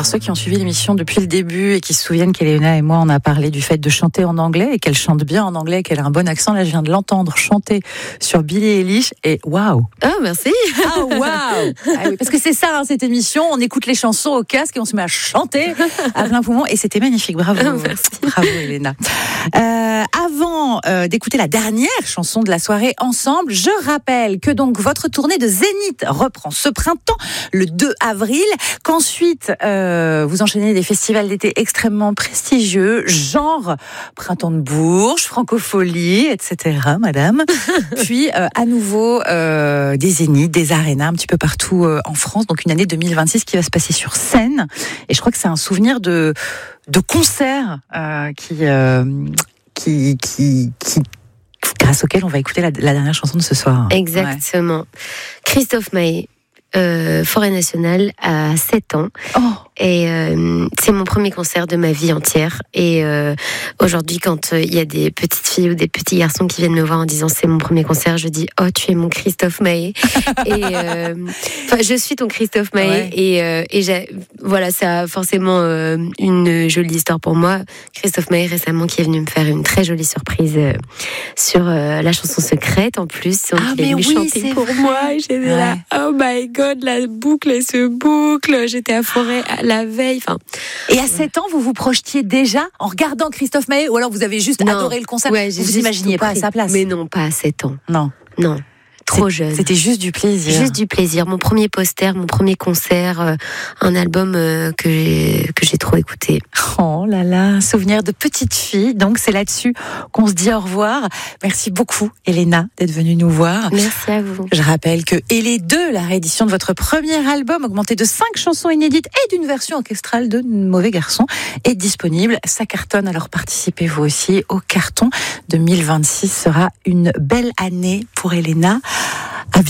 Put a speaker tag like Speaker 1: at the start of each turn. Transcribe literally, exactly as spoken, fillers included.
Speaker 1: Alors ceux qui ont suivi l'émission depuis le début et qui se souviennent qu'Elena et moi on a parlé du fait de chanter en anglais et qu'elle chante bien en anglais, qu'elle a un bon accent, là je viens de l'entendre chanter sur Billie Eilish et waouh.
Speaker 2: Ah merci.
Speaker 1: Ah waouh. Ah, oui, parce que c'est ça hein, cette émission, on écoute les chansons au casque et on se met à chanter à plein poumon et c'était magnifique, bravo.
Speaker 2: Ah, merci.
Speaker 1: Bravo Elena. Euh, avant euh, d'écouter la dernière chanson de la soirée ensemble, je rappelle que donc votre tournée de Zénith reprend ce printemps, le deux avril, qu'ensuite euh, vous enchaînez des festivals d'été extrêmement prestigieux, genre Printemps de Bourges, Francofolie, et cetera, madame. Puis euh, à nouveau euh, des Zéniths, des arénas un petit peu partout euh, en France. Donc une année deux mille vingt-six qui va se passer sur scène. Et je crois que c'est un souvenir de de concerts euh, qui, euh, qui qui qui grâce auquel on va écouter la, la dernière chanson de ce soir.
Speaker 2: Exactement. Ouais. Christophe Maé, euh, Forêt Nationale, à sept ans.
Speaker 1: Oh.
Speaker 2: Et euh, c'est mon premier concert de ma vie entière. Et euh, aujourd'hui, quand il euh, y a des petites filles ou des petits garçons qui viennent me voir en disant c'est mon premier concert, je dis oh tu es mon Christophe Maé. et euh, enfin je suis ton Christophe Maé. Ouais. Et euh, et j'ai, voilà, ça a forcément euh, une jolie histoire pour moi. Christophe Maé récemment qui est venu me faire une très jolie surprise euh, sur euh, la chanson Secrète en plus. Donc
Speaker 1: ah
Speaker 2: il est
Speaker 1: mais
Speaker 2: venu
Speaker 1: oui,
Speaker 2: chanter
Speaker 1: c'est
Speaker 2: pour
Speaker 1: vrai.
Speaker 2: moi. J'étais ouais. là oh my god, la boucle elle se boucle. J'étais à Forêt la veille. Enfin,
Speaker 1: et à sept ans, vous vous projetiez déjà en regardant Christophe Maé ou alors vous avez juste
Speaker 2: non.
Speaker 1: adoré le concert,
Speaker 2: ouais,
Speaker 1: vous vous imaginiez pas à sa place?
Speaker 2: Mais non, pas à sept ans.
Speaker 1: Non.
Speaker 2: Non. Trop jeune.
Speaker 1: C'était juste du plaisir.
Speaker 2: Juste du plaisir. Mon premier poster, mon premier concert, euh, un album euh, que j'ai que j'ai trop écouté.
Speaker 1: Oh là là, souvenir de petite fille. Donc c'est là-dessus qu'on se dit au revoir. Merci beaucoup, Elena, d'être venue nous voir.
Speaker 2: Merci à vous.
Speaker 1: Je rappelle que Elé deux, la réédition de votre premier album, augmenté de cinq chansons inédites et d'une version orchestrale de Mauvais Garçon, est disponible. Ça cartonne, alors participez vous aussi au carton. deux mille vingt-six sera une belle année pour Elena.